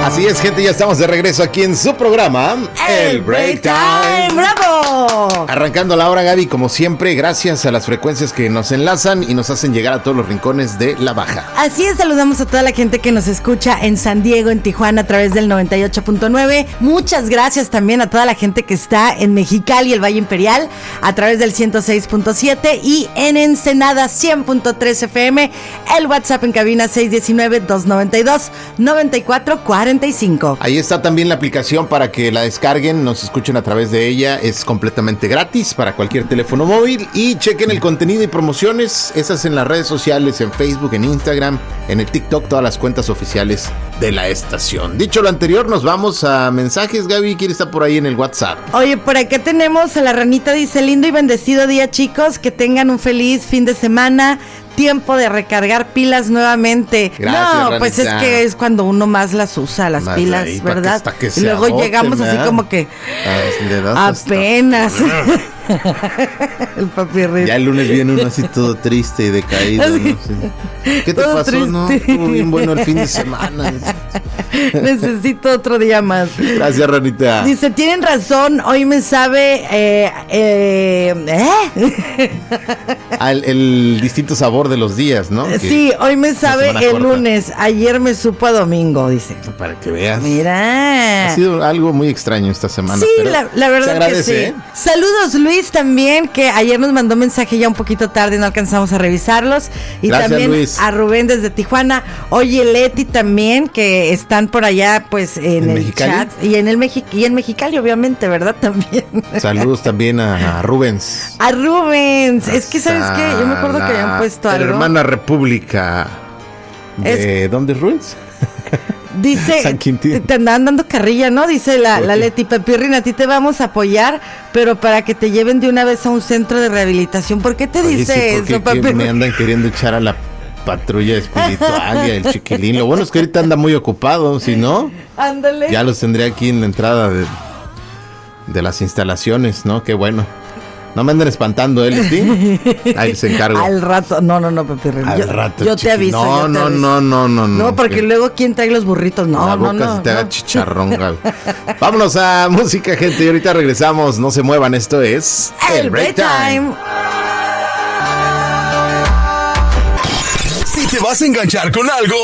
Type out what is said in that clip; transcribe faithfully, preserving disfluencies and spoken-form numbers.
Así es, gente, ya estamos de regreso aquí en su programa, El Break Time. ¡Bravo! Arrancando la hora, Gaby, como siempre, gracias a las frecuencias que nos enlazan y nos hacen llegar a todos los rincones de La Baja. Así es, saludamos a toda la gente que nos escucha en San Diego, en Tijuana, a través del noventa y ocho punto nueve. Muchas gracias también a toda la gente que está en Mexicali, el Valle Imperial, a través del ciento seis punto siete y en Ensenada cien punto tres F M. El WhatsApp en cabina seis uno nueve, dos nueve dos, nueve cuatro cuatro cinco. Ahí está también la aplicación para que la descarguen, nos escuchen a través de ella. Es completamente gratis para cualquier teléfono móvil. Y chequen el contenido y promociones, esas en las redes sociales, en Facebook, en Instagram, en el TikTok, todas las cuentas oficiales de la estación. Dicho lo anterior, nos vamos a mensajes. Gaby, ¿quién está por ahí en el WhatsApp? Oye, por acá tenemos a la ranita, dice: lindo y bendecido día, chicos, que tengan un feliz fin de semana. Tiempo de recargar pilas nuevamente. Gracias, no, Ranita. pues es que es cuando uno más las usa, las Más pilas, ahí, para que ¿verdad? hasta que Y se luego agoten, llegamos así ¿verdad? como que Ah, le das apenas. El papi Riz. Ya el lunes viene uno así todo triste y decaído, ¿no? Sí. ¿Qué te Todo pasó? triste. No, estuvo bien bueno el fin de semana. Necesito otro día más. Gracias, Ranita. Dice, tienen razón, hoy me sabe eh, eh, ¿eh? Al, el distinto sabor de los días, ¿no? Que Sí, hoy me sabe semana el corta. lunes, ayer me supo a domingo, dice. Para que veas. Mira. Ha sido algo muy extraño esta semana. Sí, pero la, la se verdad agradece, que sí. ¿eh? Saludos, Luis, también, que ayer nos mandó mensaje ya un poquito tarde, no alcanzamos a revisarlos. Y Gracias, también Luis. a Rubén desde Tijuana. Oye, Leti también, que están por allá, pues, en, ¿En el Mexicali? chat. Y en el Mexi- y en Mexicali, obviamente, ¿verdad? También. Saludos también a, a Rubens. A Rubens. Es que, ¿sabes qué? Yo me acuerdo que habían puesto algo. Hermana República. ¿De dónde es Rubens? Dice, San Quintín. te andan dando carrilla, ¿no? Dice la, ¿Por la qué? Leti: Pepirrin, a ti te vamos a apoyar, pero para que te lleven de una vez a un centro de rehabilitación. ¿Por qué te Oye, dice sí, eso, porque que Pepirrin? me andan queriendo echar a la patrulla espiritual y al chiquilín. Lo bueno es que ahorita anda muy ocupado, si no, Ándale. ya los tendría aquí en la entrada de, de las instalaciones, ¿no? Qué bueno. No me anden espantando, ¿eh, Leti? Ahí se encargo. Al rato, no, no, no, Pepirrin. Al yo, rato, yo te chiqui- aviso. No, yo te no, aviso. no, no, no, no. No, porque que luego, ¿quién trae los burritos? No, la no, boca no. se te haga no. chicharrón, Gaby. Vámonos a música, gente, y ahorita regresamos. No se muevan, esto es El Break Time. Si te vas a enganchar con algo,